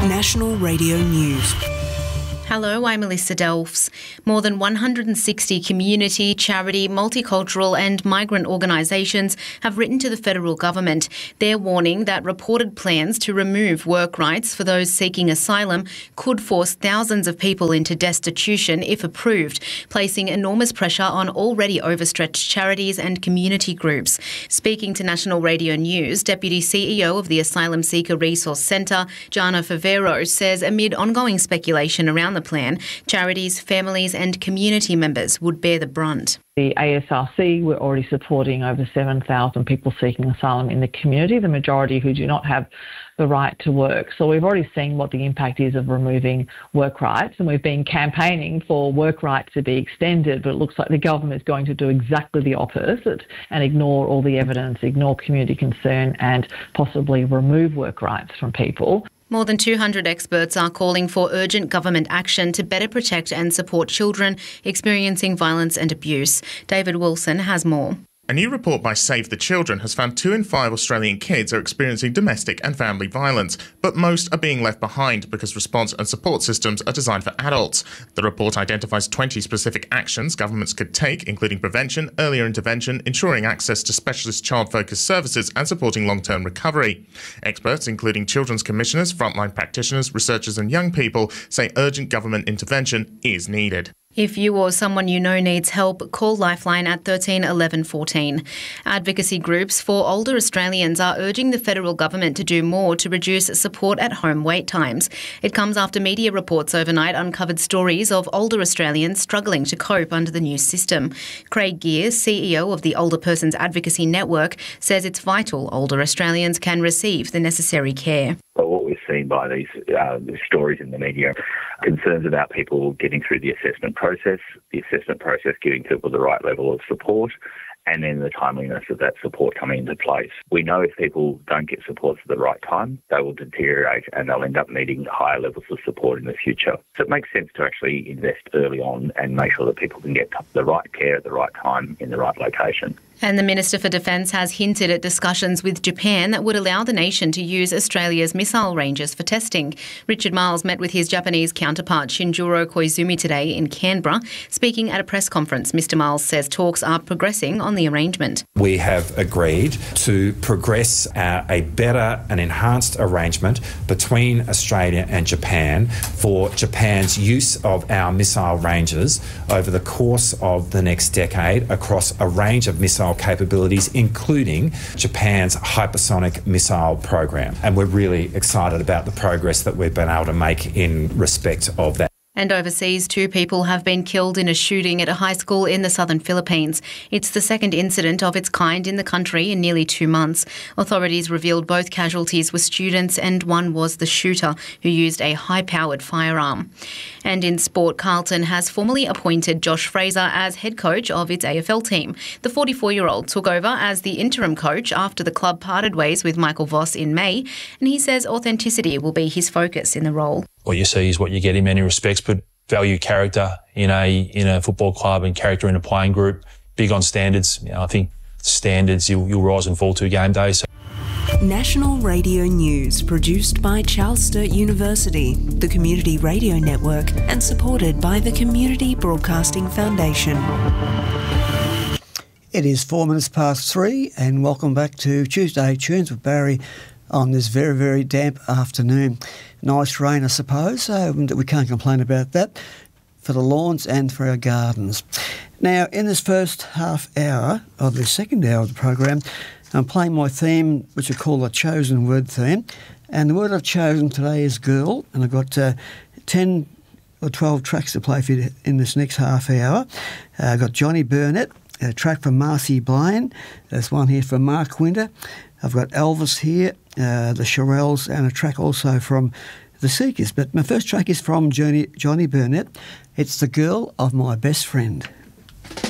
National Radio News. Hello, I'm Melissa Delfs. More than 160 community, charity, multicultural and migrant organisations have written to the federal government. They're warning that reported plans to remove work rights for those seeking asylum could force thousands of people into destitution if approved, placing enormous pressure on already overstretched charities and community groups. Speaking to National Radio News, Deputy CEO of the Asylum Seeker Resource Centre, Jana Favero, says amid ongoing speculation around the plan, charities, families and community members would bear the brunt. The ASRC, we're already supporting over 7,000 people seeking asylum in the community, the majority who do not have the right to work. So we've already seen what the impact is of removing work rights, and we've been campaigning for work rights to be extended, but it looks like the government is going to do exactly the opposite and ignore all the evidence, ignore community concern and possibly remove work rights from people. More than 200 experts are calling for urgent government action to better protect and support children experiencing violence and abuse. David Wilson has more. A new report by Save the Children has found 2 in 5 Australian kids are experiencing domestic and family violence, but most are being left behind because response and support systems are designed for adults. The report identifies 20 specific actions governments could take, including prevention, earlier intervention, ensuring access to specialist child-focused services and supporting long-term recovery. Experts, including children's commissioners, frontline practitioners, researchers and young people, say urgent government intervention is needed. If you or someone you know needs help, call Lifeline at 13 11 14. Advocacy groups for older Australians are urging the federal government to do more to reduce support at home wait times. It comes after media reports overnight uncovered stories of older Australians struggling to cope under the new system. Craig Gears, CEO of the Older Persons Advocacy Network, says it's vital older Australians can receive the necessary care. But what we've seen by these stories in the media, concerns about people getting through the assessment process giving people the right level of support, and then the timeliness of that support coming into place. We know if people don't get support at the right time, they will deteriorate and they'll end up needing higher levels of support in the future. So it makes sense to actually invest early on and make sure that people can get the right care at the right time in the right location. And the Minister for Defence has hinted at discussions with Japan that would allow the nation to use Australia's missile ranges for testing. Richard Marles met with his Japanese counterpart Shinjiro Koizumi today in Canberra. Speaking at a press conference, Mr Marles says talks are progressing on the arrangement. We have agreed to progress a better and enhanced arrangement between Australia and Japan for Japan's use of our missile ranges over the course of the next decade across a range of missile capabilities, including Japan's hypersonic missile program. And we're really excited about the progress that we've been able to make in respect of that. And overseas, 2 people have been killed in a shooting at a high school in the southern Philippines. It's the second incident of its kind in the country in nearly 2 months. Authorities revealed both casualties were students and one was the shooter, who used a high-powered firearm. And in sport, Carlton has formally appointed Josh Fraser as head coach of its AFL team. The 44-year-old took over as the interim coach after the club parted ways with Michael Voss in May, and he says authenticity will be his focus in the role. What you see is what you get in many respects, but value character in a football club and character in a playing group. Big on standards. I think standards you'll rise and fall to game day. So. National Radio News, produced by Charles Sturt University, the Community Radio Network, and supported by the Community Broadcasting Foundation. It is 4 minutes past 3, and welcome back to Tuesday Tunes with Barry on this very, very damp afternoon. Nice rain, I suppose, so we can't complain about that for the lawns and for our gardens. Now, in this first half hour, or the second hour of the program, I'm playing my theme, which I call the Chosen Word theme, and the word I've chosen today is girl, and I've got 10 or 12 tracks to play for you in this next half hour. I've got Johnny Burnett, a track from Marcy Blaine, there's one here from Mark Winter, I've got Elvis here, the Shirelles, and a track also from the Seekers. But my first track is from Johnny Burnett. It's The Girl of My Best Friend.